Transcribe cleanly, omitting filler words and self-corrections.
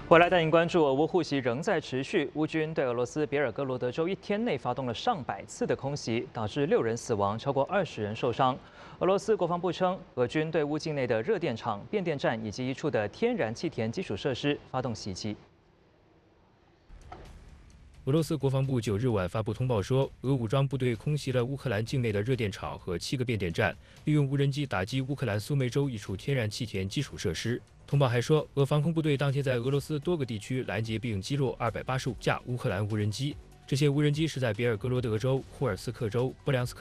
回来带您关注，俄乌互袭仍在持续。乌军对俄罗斯别尔哥罗德州1天内发动了上百次的空袭，导致6人死亡，超过20人受伤。俄罗斯国防部称，俄军对乌境内的热电厂、变电站以及一处的天然气田基础设施发动袭击。 俄罗斯国防部9日晚发布通报说，俄武装部队空袭了乌克兰境内的热电厂和7个变电站，利用无人机打击乌克兰苏梅州一处天然气田基础设施。通报还说，俄防空部队当天在俄罗斯多个地区拦截并击落285架乌克兰无人机，这些无人机是在别尔哥罗德州、霍尔斯克州、布良斯克